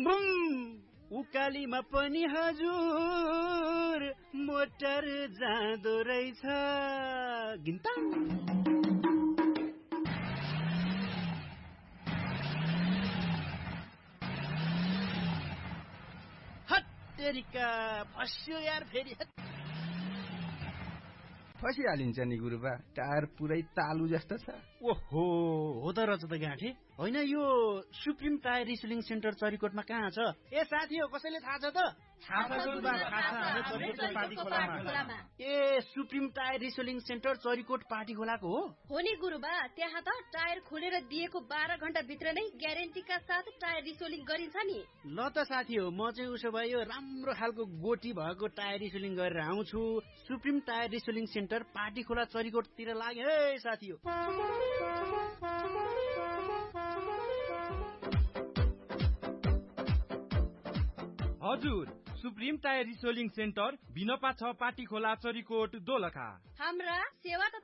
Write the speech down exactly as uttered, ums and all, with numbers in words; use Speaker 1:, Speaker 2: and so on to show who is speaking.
Speaker 1: boom उकालीमा पनि हजुर motor जाँदो रहेछ गिन्ता हत्तेरिका फस्यो यार फेरि
Speaker 2: फसिहालिन्छ नि गुरुबा टायर पुरै तालु जस्तो छ
Speaker 1: ओहो हो त रहेछ त गाँठे होइन यो सुप्रिम टायर रिसेलिङ सेन्टर चरीकोटमा कहाँ छ ए साथी हो कसैले थाहा छ त ए supreme tyre रिसेलिङ centre Charikot party खोलाको हो
Speaker 3: हो नि गुरुबा त्यहाँ त टायर खोलेर दिएको बाह्र घण्टा भित्र नै ग्यारेन्टीका साथ टायर रिसेलिङ गरिन्छ नि
Speaker 1: ल त साथी हो म चाहिँ उसो भए यो राम्रो खालको गोटी भएको टायर रिसेलिङ गरेर आउँछु सुप्रिम टायर रिसेलिङ सेन्टर पार्टी खोला चरीकोटतिर लाग्यो है साथी हो
Speaker 4: हजुर सुप्रिम टायर रिसेलिङ सेन्टर बिनपा छ पाटी खोला चरीकोट दोलखा
Speaker 3: हाम्रा सेवा